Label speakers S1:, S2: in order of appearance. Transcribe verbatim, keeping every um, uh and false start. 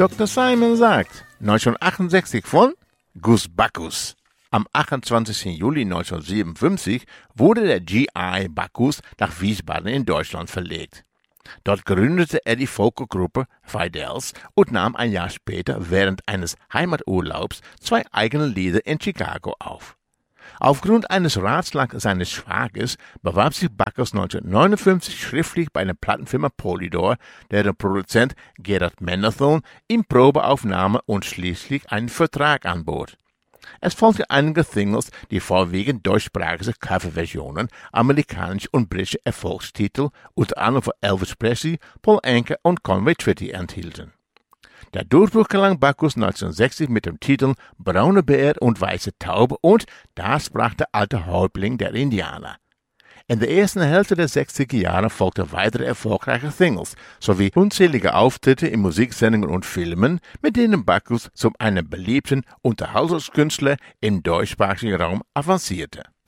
S1: Doktor Simon sagt neunzehnhundertachtundsechzig von Gus Backus. Am achtundzwanzigsten Juli neunzehnhundertsiebenundfünfzig wurde der G I Backus nach Wiesbaden in Deutschland verlegt. Dort gründete er die Folkgruppe Fidels und nahm ein Jahr später während eines Heimaturlaubs zwei eigene Lieder in Chicago auf. Aufgrund eines Ratschlags seines Schwagers bewarb sich Backus neunzehnhundertneunundfünfzig schriftlich bei der Plattenfirma Polydor, deren Produzent Gerard Mendelsohn ihm Probeaufnahme und schließlich einen Vertrag anbot. Es folgten einige Singles, die vorwiegend deutschsprachige Coverversionen, amerikanische und britische Erfolgstitel, unter anderem von Elvis Presley, Paul Anka und Conway Twitty enthielten. Der Durchbruch gelang Backus neunzehnhundertsechzig mit dem Titel Braune Bär und Weiße Taube und Da sprach der alte Häuptling der Indianer. In der ersten Hälfte der sechziger Jahre folgten weitere erfolgreiche Singles sowie unzählige Auftritte in Musiksendungen und Filmen, mit denen Backus zu einem beliebten Unterhaltungskünstler im deutschsprachigen Raum avancierte.